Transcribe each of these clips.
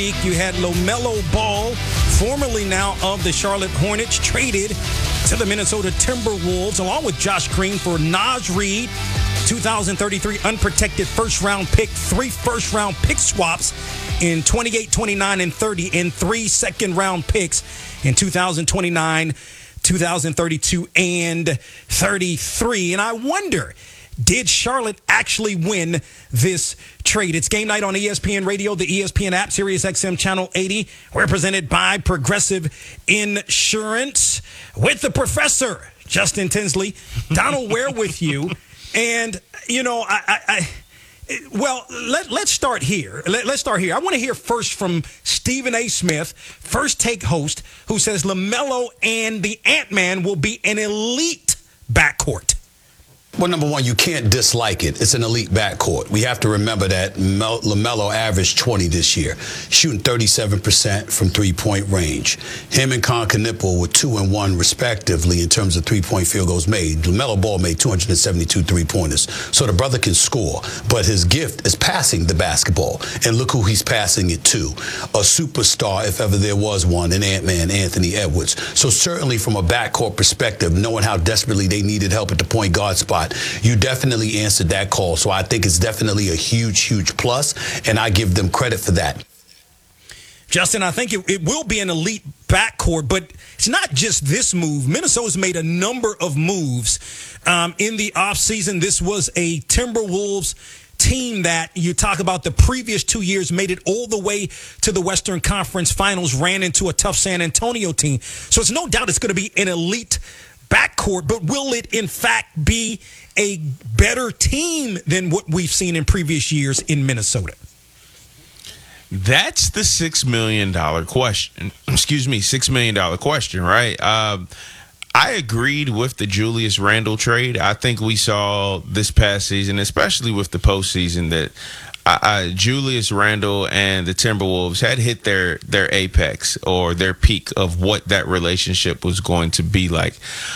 You had LaMelo Ball, formerly now of the Charlotte Hornets, traded to the Minnesota Timberwolves, along with Josh Green for Naz Reid, 2033 unprotected first-round pick, 3 first-round pick swaps in 28, 29, and 30, and 3 second-round picks in 2029, 2032, and 33. And I wonder, did Charlotte actually win this trade? It's game night on ESPN Radio, the ESPN app, Sirius XM Channel 80. We're presented by Progressive Insurance with the professor, Justin Tinsley. Donald Ware with you. And, you know, let's start here. Let's start here. I want to hear first from Stephen A. Smith, First Take host, who says LaMelo and the Ant-Man will be an elite backcourt. Well, number one, you can't dislike it. It's an elite backcourt. We have to remember that LaMelo averaged 20 this year, shooting 37% from three-point range. Him and Con Knipple were 2 and 1 respectively in terms of three-point field goals made. LaMelo Ball made 272 three-pointers. So the brother can score, but his gift is passing the basketball. And look who he's passing it to. A superstar, if ever there was one, in Ant-Man, Anthony Edwards. So certainly from a backcourt perspective, knowing how desperately they needed help at the point guard spot, you definitely answered that call. So I think it's definitely a huge, huge plus, and I give them credit for that. Justin, I think it will be an elite backcourt, but it's not just this move. Minnesota's made a number of moves in the offseason. This was a Timberwolves team that you talk about the previous 2 years made it all the way to the Western Conference Finals, ran into a tough San Antonio team. So it's no doubt it's going to be an elite backcourt, but will it in fact be a better team than what we've seen in previous years in Minnesota? That's the $6 million question. $6 million question, right? I agreed with the Julius Randle trade. I think we saw this past season, especially with the postseason, that Julius Randle and the Timberwolves had hit their apex or their peak of what that relationship was going to be like.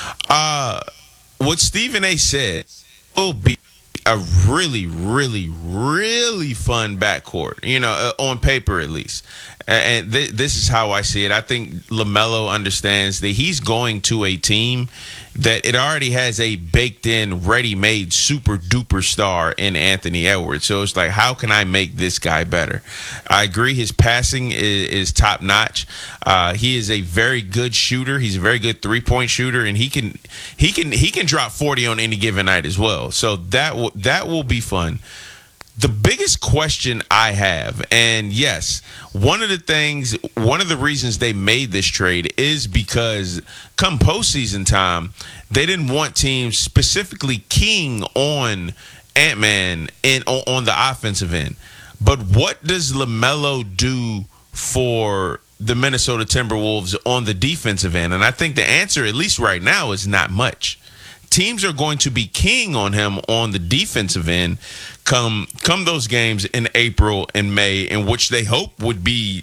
What Stephen A. said will be a really, really, really fun backcourt, on paper at least. And this is how I see it. I think LaMelo understands that he's going to a team that it already has a baked-in, ready-made, super-duper star in Anthony Edwards. So it's like, how can I make this guy better? I agree his passing is top-notch. He is a very good shooter. He's a very good three-point shooter, and he can drop 40 on any given night as well. So that will be fun. The biggest question I have, and yes, one of the reasons they made this trade is because come postseason time, they didn't want teams specifically keying on Ant-Man on the offensive end. But what does LaMelo do for the Minnesota Timberwolves on the defensive end? And I think the answer, at least right now, is not much. Teams are going to be keying on him on the defensive end come those games in April and May, in which they hope would be